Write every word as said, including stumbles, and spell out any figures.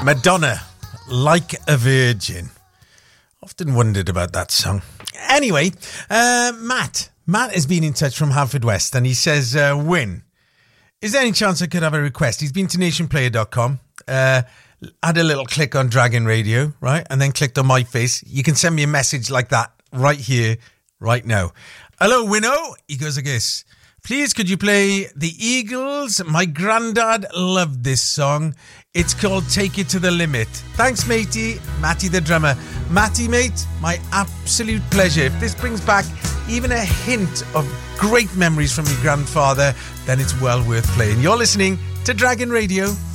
Madonna, Like a Virgin. Often wondered about that song. Anyway, uh, Matt. Matt has been in touch from Haverfordwest and he says, uh, Win, is there any chance I could have a request? He's been to nation player dot com, uh, had a little click on Dragon Radio, right? And then clicked on my face. You can send me a message like that right here, right now. Hello, Winnow. He goes, I guess. Please, could you play the Eagles? My granddad loved this song. It's called Take It to the Limit. Thanks, matey. Matty the drummer. Matty, mate, my absolute pleasure. If this brings back even a hint of great memories from your grandfather, then it's well worth playing. You're listening to Dragon Radio.